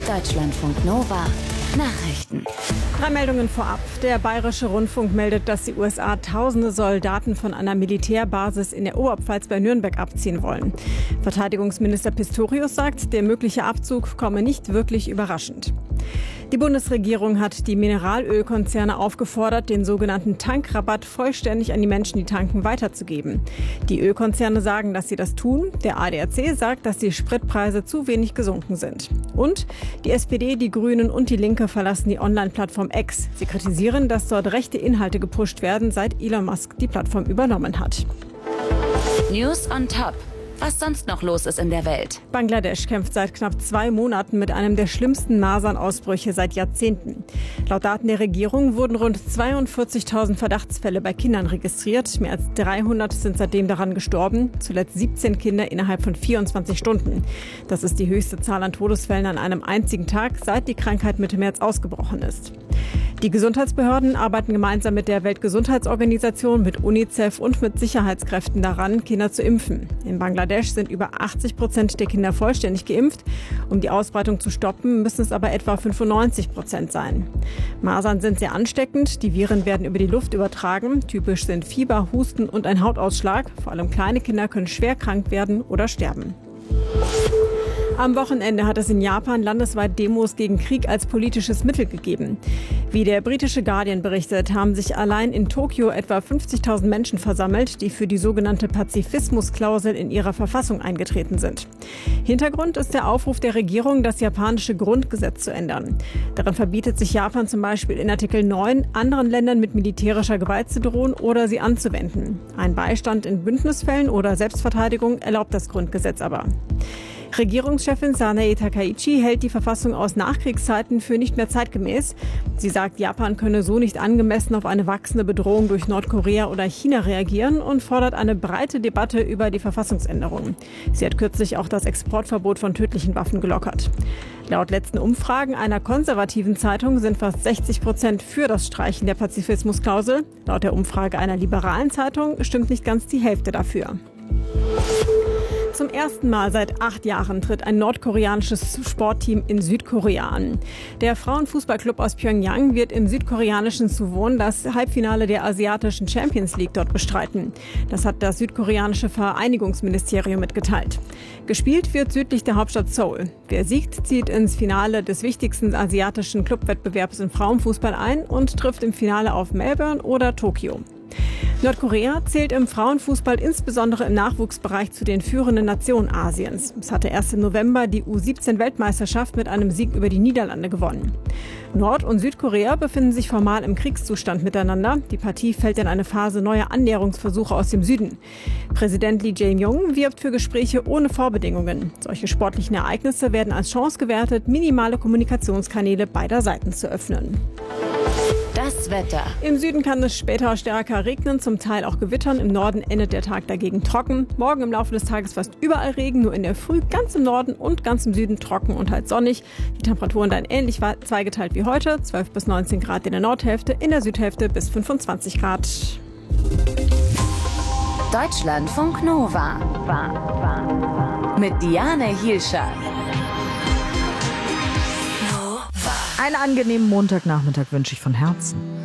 Deutschlandfunk Nova Nachrichten. 3 Meldungen vorab. Der Bayerische Rundfunk meldet, dass die USA tausende Soldaten von einer Militärbasis in der Oberpfalz bei Nürnberg abziehen wollen. Verteidigungsminister Pistorius sagt, der mögliche Abzug komme nicht wirklich überraschend. Die Bundesregierung hat die Mineralölkonzerne aufgefordert, den sogenannten Tankrabatt vollständig an die Menschen, die tanken, weiterzugeben. Die Ölkonzerne sagen, dass sie das tun. Der ADAC sagt, dass die Spritpreise zu wenig gesunken sind. Und die SPD, die Grünen und die Linke verlassen die Online-Plattform X. Sie kritisieren, dass dort rechte Inhalte gepusht werden, seit Elon Musk die Plattform übernommen hat. News on Top. Was sonst noch los ist in der Welt. Bangladesch kämpft seit knapp 2 Monaten mit einem der schlimmsten Masernausbrüche seit Jahrzehnten. Laut Daten der Regierung wurden rund 42.000 Verdachtsfälle bei Kindern registriert. Mehr als 300 sind seitdem daran gestorben. Zuletzt 17 Kinder innerhalb von 24 Stunden. Das ist die höchste Zahl an Todesfällen an einem einzigen Tag, seit die Krankheit Mitte März ausgebrochen ist. Die Gesundheitsbehörden arbeiten gemeinsam mit der Weltgesundheitsorganisation, mit UNICEF und mit Sicherheitskräften daran, Kinder zu impfen. In Bangladesch sind über 80% der Kinder vollständig geimpft. Um die Ausbreitung zu stoppen, müssen es aber etwa 95% sein. Masern sind sehr ansteckend. Die Viren werden über die Luft übertragen. Typisch sind Fieber, Husten und ein Hautausschlag. Vor allem kleine Kinder können schwer krank werden oder sterben. Am Wochenende hat es in Japan landesweit Demos gegen Krieg als politisches Mittel gegeben. Wie der britische Guardian berichtet, haben sich allein in Tokio etwa 50.000 Menschen versammelt, die für die sogenannte Pazifismusklausel in ihrer Verfassung eingetreten sind. Hintergrund ist der Aufruf der Regierung, das japanische Grundgesetz zu ändern. Darin verbietet sich Japan zum Beispiel in Artikel 9, anderen Ländern mit militärischer Gewalt zu drohen oder sie anzuwenden. Ein Beistand in Bündnisfällen oder Selbstverteidigung erlaubt das Grundgesetz aber. Regierungschefin Sanae Takaichi hält die Verfassung aus Nachkriegszeiten für nicht mehr zeitgemäß. Sie sagt, Japan könne so nicht angemessen auf eine wachsende Bedrohung durch Nordkorea oder China reagieren und fordert eine breite Debatte über die Verfassungsänderung. Sie hat kürzlich auch das Exportverbot von tödlichen Waffen gelockert. Laut letzten Umfragen einer konservativen Zeitung sind fast 60% für das Streichen der Pazifismusklausel. Laut der Umfrage einer liberalen Zeitung stimmt nicht ganz die Hälfte dafür. Zum ersten Mal seit 8 Jahren tritt ein nordkoreanisches Sportteam in Südkorea an. Der Frauenfußballclub aus Pjöngjang wird im südkoreanischen Suwon das Halbfinale der asiatischen Champions League dort bestreiten. Das hat das südkoreanische Vereinigungsministerium mitgeteilt. Gespielt wird südlich der Hauptstadt Seoul. Wer siegt, zieht ins Finale des wichtigsten asiatischen Clubwettbewerbs im Frauenfußball ein und trifft im Finale auf Melbourne oder Tokio. Nordkorea zählt im Frauenfußball insbesondere im Nachwuchsbereich zu den führenden Nationen Asiens. Es hatte erst im November die U17-Weltmeisterschaft mit einem Sieg über die Niederlande gewonnen. Nord- und Südkorea befinden sich formal im Kriegszustand miteinander. Die Partie fällt in eine Phase neuer Annäherungsversuche aus dem Süden. Präsident Lee Jae-myung wirbt für Gespräche ohne Vorbedingungen. Solche sportlichen Ereignisse werden als Chance gewertet, minimale Kommunikationskanäle beider Seiten zu öffnen. Das Wetter. Im Süden kann es später stärker regnen, zum Teil auch gewittern. Im Norden endet der Tag dagegen trocken. Morgen im Laufe des Tages fast überall Regen, nur in der Früh ganz im Norden und ganz im Süden trocken und halt sonnig. Die Temperaturen dann ähnlich zweigeteilt wie heute, 12 bis 19 Grad in der Nordhälfte, in der Südhälfte bis 25 Grad. Deutschlandfunk Nova. Mit Diane Hielscher. Einen angenehmen Montagnachmittag wünsche ich von Herzen.